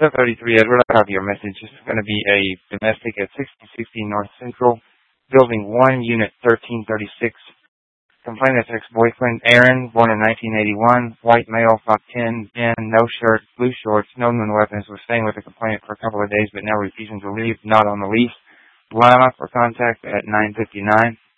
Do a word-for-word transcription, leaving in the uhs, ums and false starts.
seven thirty-three, Edward, I have your message. This is going to be a domestic at sixty sixty North Central, Building one, Unit thirteen thirty-six. Complainant's ex-boyfriend, Aaron, born in nineteen eighty-one, white male, five ten, and no shirt, blue shorts, no known weapons, was staying with the complainant for a couple of days but now refusing to leave, not on the lease. Line up for contact at nine fifty-nine.